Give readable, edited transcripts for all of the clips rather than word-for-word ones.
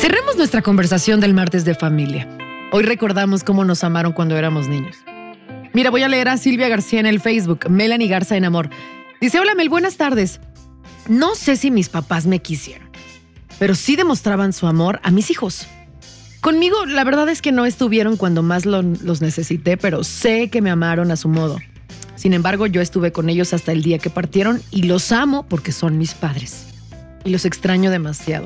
Cerremos nuestra conversación del martes de familia. Hoy recordamos cómo nos amaron cuando éramos niños. Mira, voy a leer a Silvia García en el Facebook, Melanie Garza en Amor. Dice, hola Mel, buenas tardes. No sé si mis papás me quisieron, pero sí demostraban su amor a mis hijos. Conmigo, la verdad es que no estuvieron cuando más los necesité, pero sé que me amaron a su modo. Sin embargo, yo estuve con ellos hasta el día que partieron y los amo porque son mis padres. Y los extraño demasiado.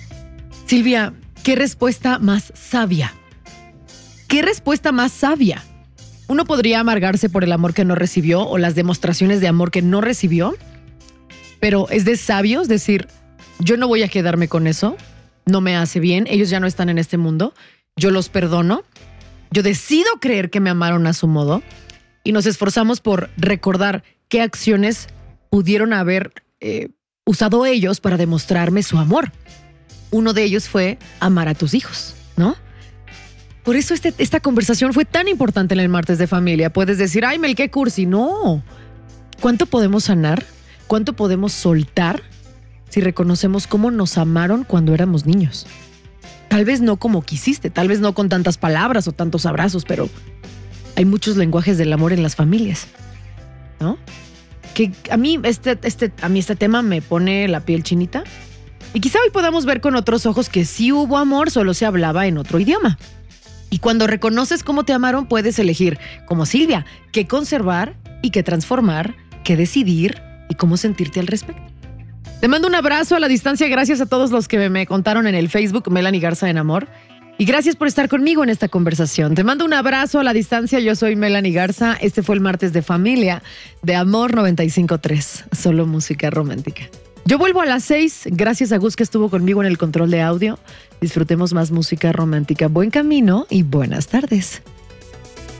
Silvia, ¿qué respuesta más sabia? ¿Qué respuesta más sabia? Uno podría amargarse por el amor que no recibió o las demostraciones de amor que no recibió, pero es de sabios decir, yo no voy a quedarme con eso, no me hace bien, ellos ya no están en este mundo, yo los perdono, yo decido creer que me amaron a su modo y nos esforzamos por recordar qué acciones pudieron haber usado ellos para demostrarme su amor. Uno de ellos fue amar a tus hijos, ¿no? Por eso esta conversación fue tan importante en el martes de familia. Puedes decir, ay, Mel, qué cursi. No. ¿Cuánto podemos sanar? ¿Cuánto podemos soltar si reconocemos cómo nos amaron cuando éramos niños? Tal vez no como quisiste, tal vez no con tantas palabras o tantos abrazos, pero hay muchos lenguajes del amor en las familias, ¿no? Que a mí este tema me pone la piel chinita. Y quizá hoy podamos ver con otros ojos que sí hubo amor, solo se hablaba en otro idioma. Y cuando reconoces cómo te amaron, puedes elegir, como Silvia, qué conservar y qué transformar, qué decidir y cómo sentirte al respecto. Te mando un abrazo a la distancia. Gracias a todos los que me contaron en el Facebook, Melanie Garza en Amor. Y gracias por estar conmigo en esta conversación. Te mando un abrazo a la distancia. Yo soy Melanie Garza. Este fue el martes de familia de Amor 95.3. Solo música romántica. Yo vuelvo a las 6. Gracias a Gus que estuvo conmigo en el control de audio. Disfrutemos más música romántica. Buen camino y buenas tardes.